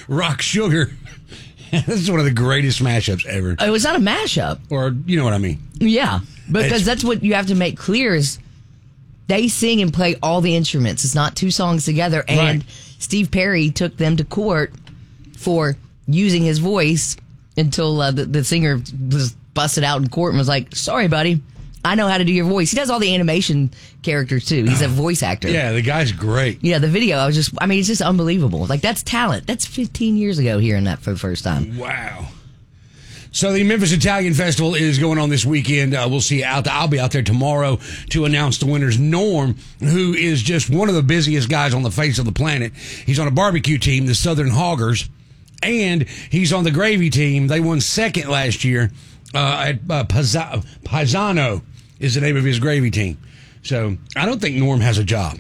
Rock Sugar. This is one of the greatest mashups ever. It was not a mashup. Or, you know what I mean. Yeah, because that's what you have to make clear is they sing and play all the instruments. It's not two songs together. And right. Steve Perry took them to court for using his voice until the singer was busted out in court and was like, sorry, buddy. I know how to do your voice. He does all the animation characters, too. He's a voice actor. Yeah, the guy's great. Yeah, the video, it's just unbelievable. Like, that's talent. That's 15 years ago hearing that for the first time. Wow. So the Memphis Italian Festival is going on this weekend. We'll see I'll be out there tomorrow to announce the winners. Norm, who is just one of the busiest guys on the face of the planet. He's on a barbecue team, the Southern Hoggers, and he's on the gravy team. They won second last year at Paisano. Is the name of his gravy team. So I don't think Norm has a job.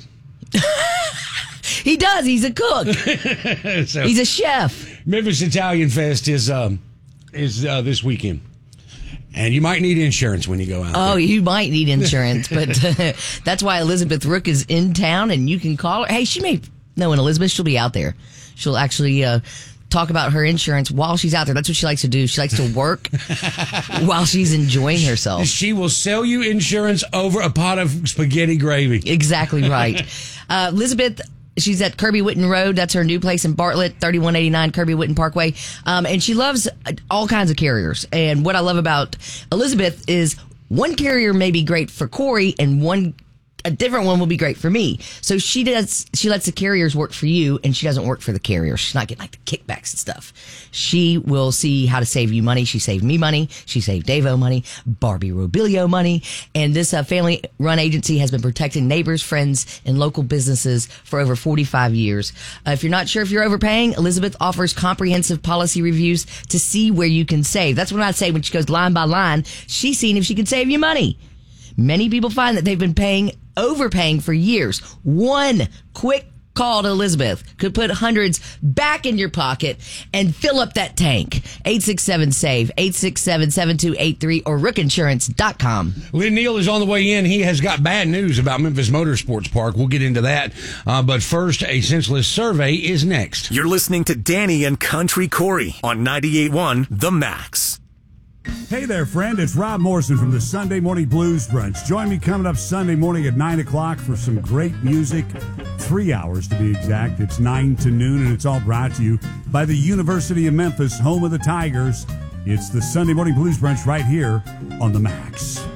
He does. He's a cook. He's a chef. Memphis Italian Fest is this weekend. And you might need insurance when you go out there. Oh, you might need insurance. But that's why Elizabeth Rook is in town, and you can call her. Hey, she may know when Elizabeth, she'll be out there. She'll actually talk about her insurance while she's out there. That's what she likes to do. She likes to work while she's enjoying herself. She will sell you insurance over a pot of spaghetti gravy. Exactly right. Elizabeth, she's at Kirby Whitten Road. That's her new place in Bartlett, 3189 Kirby Whitten Parkway. And she loves all kinds of carriers. And what I love about Elizabeth is one carrier may be great for Corey and a different one will be great for me. So she lets the carriers work for you, and she doesn't work for the carrier. She's not getting like the kickbacks and stuff. She will see how to save you money. She saved me money. She saved Davo money, Barbie Robilio money. And this family-run agency has been protecting neighbors, friends, and local businesses for over 45 years. If you're not sure if you're overpaying, Elizabeth offers comprehensive policy reviews to see where you can save. That's what I say when she goes line by line. She's seeing if she can save you money. Many people find that they've been overpaying for years. One quick call to Elizabeth could put hundreds back in your pocket and fill up that tank. 867-SAVE, 867-7283 or rookinsurance.com. Lynn Neal is on the way in. He has got bad news about Memphis Motorsports Park. We'll get into that. But first, a senseless survey is next. You're listening to Danny and Country Corey on 98.1 The Max. Hey there, friend. It's Rob Morrison from the Sunday Morning Blues Brunch. Join me coming up Sunday morning at 9 o'clock for some great music. 3 hours to be exact. It's 9 to noon, and it's all brought to you by the University of Memphis, home of the Tigers. It's the Sunday Morning Blues Brunch right here on The Max.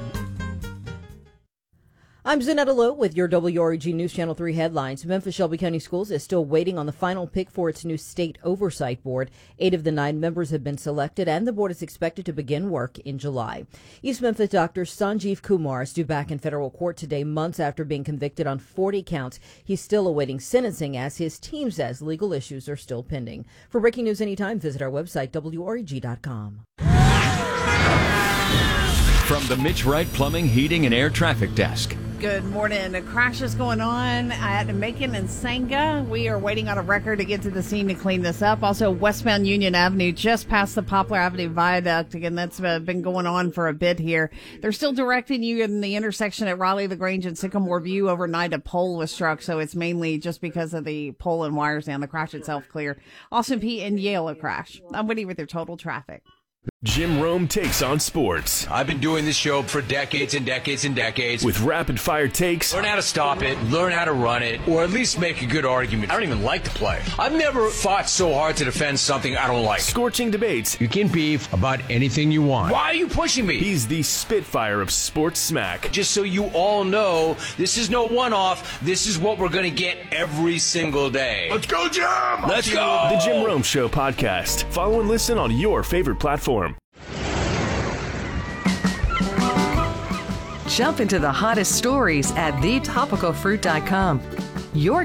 I'm Zanetta Lowe with your WREG News Channel 3 headlines. Memphis Shelby County Schools is still waiting on the final pick for its new state oversight board. 8 of the 9 members have been selected, and the board is expected to begin work in July. East Memphis Dr. Sanjeev Kumar is due back in federal court today, months after being convicted on 40 counts. He's still awaiting sentencing, as his team says legal issues are still pending. For breaking news anytime, visit our website, WREG.com. From the Mitch Wright Plumbing, Heating, and Air Traffic Desk. Good morning. A crash is going on at Macon and Sanga. We are waiting on a wrecker to get to the scene to clean this up. Also, westbound Union Avenue, just past the Poplar Avenue Viaduct. Again, that's been going on for a bit here. They're still directing you in the intersection at Raleigh-LaGrange and Sycamore View. Overnight, a pole was struck, so it's mainly just because of the pole and wires down. The crash itself clear. Austin Peay and Yale, a crash. I'm waiting with your total traffic. Jim Rome takes on sports. I've been doing this show for decades and decades and decades. With rapid-fire takes. Learn how to stop it, learn how to run it, or at least make a good argument. I don't even like to play. I've never fought so hard to defend something I don't like. Scorching debates. You can beef about anything you want. Why are you pushing me? He's the Spitfire of sports smack. Just so you all know, this is no one-off. This is what we're going to get every single day. Let's go, Jim! Let's go! The Jim Rome Show podcast. Follow and listen on your favorite platform. Jump into the hottest stories at thetopicalfruit.com. Your